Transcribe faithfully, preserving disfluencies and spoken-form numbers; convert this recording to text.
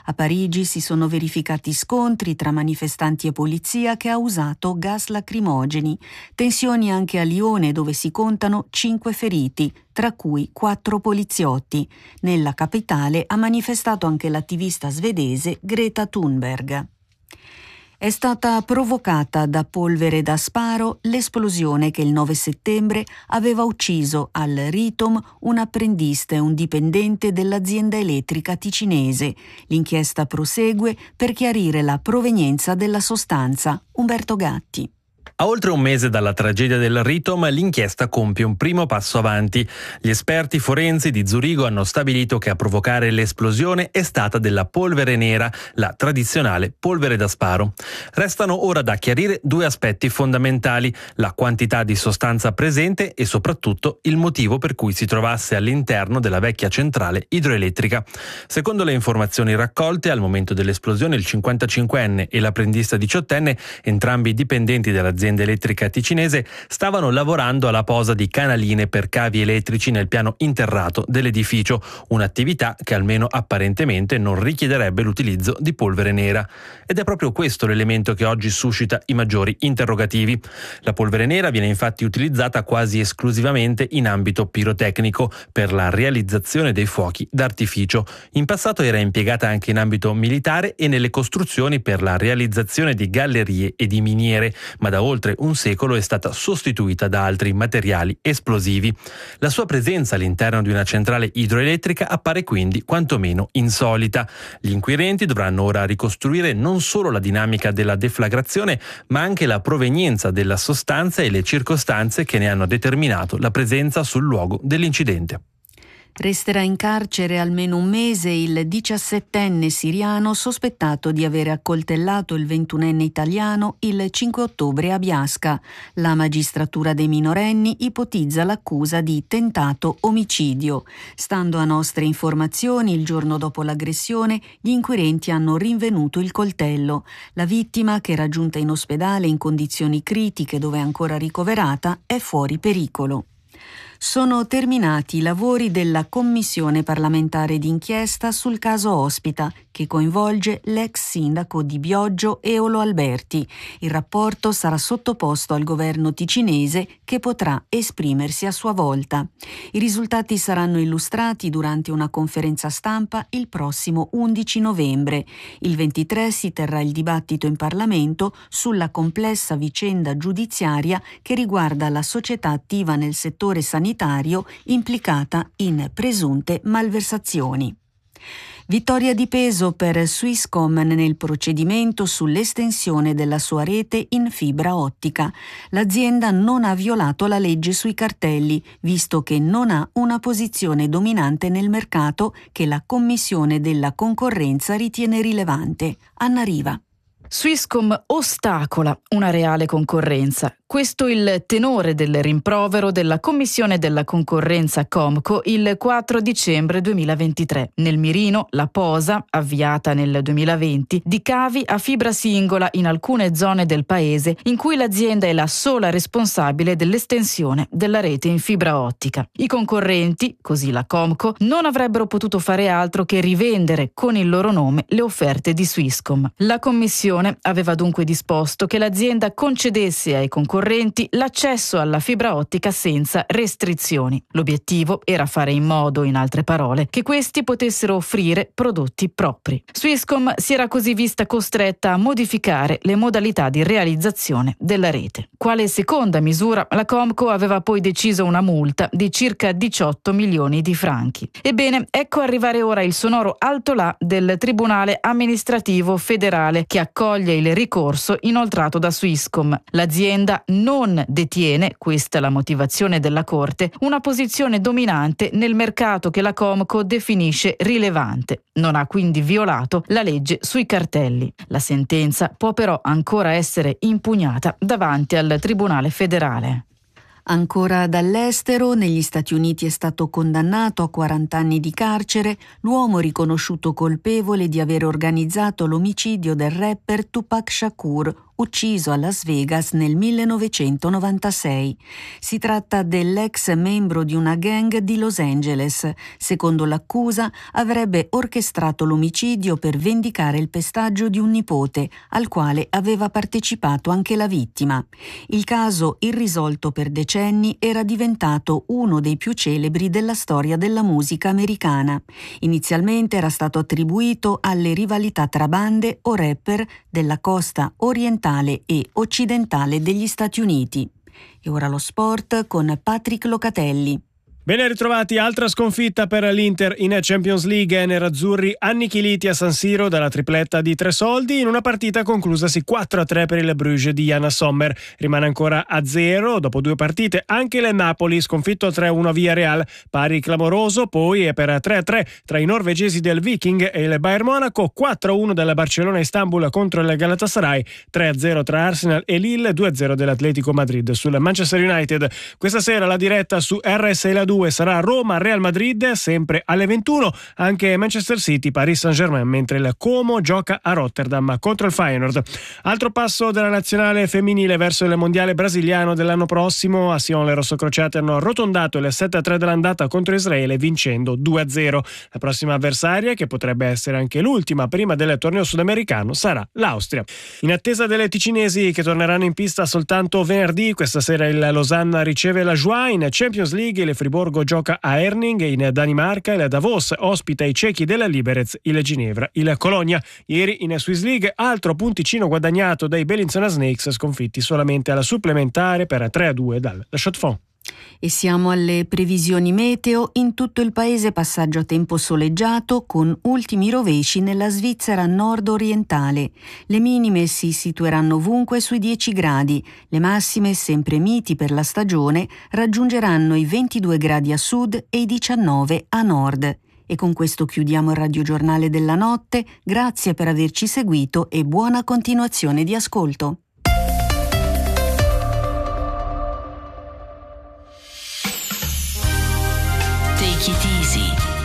A Parigi si sono verificati scontri tra manifestanti e polizia che ha usato gas lacrimogeni. Tensioni anche a Lione, dove si contano cinque feriti, tra cui quattro poliziotti. Nella capitale ha manifestato anche l'attivista svedese Greta Thunberg. È stata provocata da polvere da sparo l'esplosione che il nove settembre aveva ucciso al Ritom un apprendista e un dipendente dell'azienda elettrica ticinese. L'inchiesta prosegue per chiarire la provenienza della sostanza. Umberto Gatti. A oltre un mese dalla tragedia del Ritom, l'inchiesta compie un primo passo avanti. Gli esperti forensi di Zurigo hanno stabilito che a provocare l'esplosione è stata della polvere nera, la tradizionale polvere da sparo. Restano ora da chiarire due aspetti fondamentali: la quantità di sostanza presente e soprattutto il motivo per cui si trovasse all'interno della vecchia centrale idroelettrica. Secondo le informazioni raccolte, al momento dell'esplosione il cinquantacinquenne e l'apprendista diciottenne, entrambi dipendenti dell'azienda elettrica ticinese, stavano lavorando alla posa di canaline per cavi elettrici nel piano interrato dell'edificio, un'attività che almeno apparentemente non richiederebbe l'utilizzo di polvere nera. Ed è proprio questo l'elemento che oggi suscita i maggiori interrogativi. La polvere nera viene infatti utilizzata quasi esclusivamente in ambito pirotecnico per la realizzazione dei fuochi d'artificio. In passato era impiegata anche in ambito militare e nelle costruzioni per la realizzazione di gallerie e di miniere, ma da oltre un secolo è stata sostituita da altri materiali esplosivi. La sua presenza all'interno di una centrale idroelettrica appare quindi quantomeno insolita. Gli inquirenti dovranno ora ricostruire non solo la dinamica della deflagrazione, ma anche la provenienza della sostanza e le circostanze che ne hanno determinato la presenza sul luogo dell'incidente. Resterà in carcere almeno un mese il diciassettenne siriano sospettato di aver accoltellato il ventunenne italiano il cinque ottobre a Biasca. La magistratura dei minorenni ipotizza l'accusa di tentato omicidio. Stando a nostre informazioni, il giorno dopo l'aggressione, gli inquirenti hanno rinvenuto il coltello. La vittima, che era giunta in ospedale in condizioni critiche dove è ancora ricoverata, è fuori pericolo. Sono terminati i lavori della Commissione parlamentare d'inchiesta sul caso Ospita, che coinvolge l'ex sindaco di Bioggio Eolo Alberti. Il rapporto sarà sottoposto al governo ticinese, che potrà esprimersi a sua volta. I risultati saranno illustrati durante una conferenza stampa il prossimo undici novembre. Il ventitré si terrà il dibattito in Parlamento sulla complessa vicenda giudiziaria che riguarda la società attiva nel settore sanitario implicata in presunte malversazioni. Vittoria di peso per Swisscom nel procedimento sull'estensione della sua rete in fibra ottica. L'azienda non ha violato la legge sui cartelli, visto che non ha una posizione dominante nel mercato che la Commissione della Concorrenza ritiene rilevante. Anna Riva. Swisscom ostacola una reale concorrenza. Questo il tenore del rimprovero della Commissione della Concorrenza Comco il quattro dicembre duemilaventitré. Nel mirino la posa, avviata nel duemilaventi, di cavi a fibra singola in alcune zone del paese in cui l'azienda è la sola responsabile dell'estensione della rete in fibra ottica. I concorrenti, così la Comco, non avrebbero potuto fare altro che rivendere con il loro nome le offerte di Swisscom. La Commissione aveva dunque disposto che l'azienda concedesse ai concorrenti l'accesso alla fibra ottica senza restrizioni. L'obiettivo era fare in modo, in altre parole, che questi potessero offrire prodotti propri. Swisscom si era così vista costretta a modificare le modalità di realizzazione della rete. Quale seconda misura, la Comco aveva poi deciso una multa di circa diciotto milioni di franchi. Ebbene, ecco arrivare ora il sonoro altolà del Tribunale amministrativo federale che accoglie il ricorso inoltrato da Swisscom. L'azienda non detiene, questa è la motivazione della Corte, una posizione dominante nel mercato che la Comco definisce rilevante. Non ha quindi violato la legge sui cartelli. La sentenza può però ancora essere impugnata davanti al Tribunale federale. Ancora dall'estero, negli Stati Uniti è stato condannato a quaranta anni di carcere l'uomo riconosciuto colpevole di aver organizzato l'omicidio del rapper Tupac Shakur, ucciso a Las Vegas nel millenovecentonovantasei. Si tratta dell'ex membro di una gang di Los Angeles. Secondo l'accusa, avrebbe orchestrato l'omicidio per vendicare il pestaggio di un nipote, al quale aveva partecipato anche la vittima. Il caso, irrisolto per decenni, era diventato uno dei più celebri della storia della musica americana. Inizialmente era stato attribuito alle rivalità tra bande o rapper della costa orientale e occidentale degli Stati Uniti. E ora lo sport con Patrick Locatelli. Ben ritrovati, altra sconfitta per l'Inter in Champions League, nerazzurri annichiliti a San Siro dalla tripletta di tre soldi in una partita conclusasi quattro a tre per il Bruges di Yann Sommer. Rimane ancora a zero dopo due partite anche il Napoli, sconfitto tre a uno via Real, pari clamoroso poi è per tre a tre tra i norvegesi del Viking e il Bayern Monaco, quattro a uno della Barcellona Istanbul contro il Galatasaray, tre a zero tra Arsenal e Lille, due a zero dell'Atletico Madrid sul Manchester United. Questa sera la diretta su R S L due sarà Roma-Real Madrid, sempre alle ventuno, anche Manchester City-Paris Saint-Germain, mentre il Como gioca a Rotterdam contro il Feyenoord. Altro passo della nazionale femminile verso il mondiale brasiliano dell'anno prossimo. A Sion le rossocrociate hanno arrotondato il sette a tre dell'andata contro Israele, vincendo due a zero. La prossima avversaria, che potrebbe essere anche l'ultima prima del torneo sudamericano, sarà l'Austria. In attesa delle ticinesi che torneranno in pista soltanto venerdì, questa sera il Losanna riceve la Joie. In Champions League il Friburgo gioca a Herning, in Danimarca il Davos ospita i cechi della Liberec, il Ginevra, il Colonia. Ieri in Swiss League altro punticino guadagnato dai Bellinzona Snakes, sconfitti solamente alla supplementare per tre a due dal Chaux-de-Fonds. E siamo alle previsioni meteo. In tutto il paese passaggio a tempo soleggiato con ultimi rovesci nella Svizzera nord-orientale. Le minime si situeranno ovunque sui dieci gradi. Le massime, sempre miti per la stagione, raggiungeranno i ventidue gradi a sud e i diciannove a nord. E con questo chiudiamo il radiogiornale della notte. Grazie per averci seguito e buona continuazione di ascolto. Take it easy.